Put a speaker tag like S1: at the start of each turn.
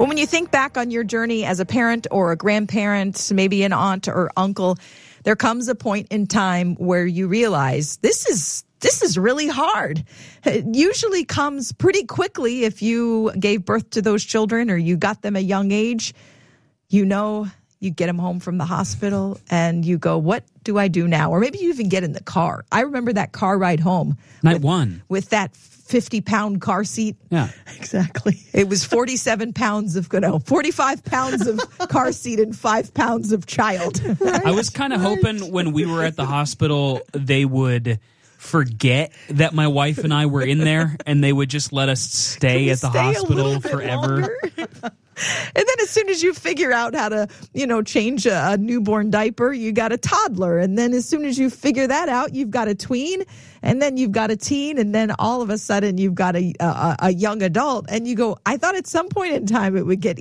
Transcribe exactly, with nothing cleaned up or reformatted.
S1: Well, when you think back on your journey as a parent or a grandparent, maybe an aunt or uncle, there comes a point in time where you realize this is this is really hard. It usually comes pretty quickly if you gave birth to those children or you got them a young age. You know, you get them home from the hospital and you go, what do I do now? Or maybe you even get in the car. I remember that car ride home.
S2: Night
S1: with,
S2: one.
S1: With that fifty-pound car seat.
S2: Yeah.
S1: Exactly. It was forty-seven pounds of, no, forty-five pounds of car seat and five pounds of child.
S2: Right? I was kind of right. hoping when we were at the hospital, they would forget that my wife and I were in there and they would just let us stay at the
S1: stay
S2: hospital forever.
S1: And then as soon as you figure out how to, you know, change a, a newborn diaper, you got a toddler. And then as soon as you figure that out, you've got a tween. And then you've got a teen. And then all of a sudden you've got a, a, a young adult. And you go, I thought at some point in time it would get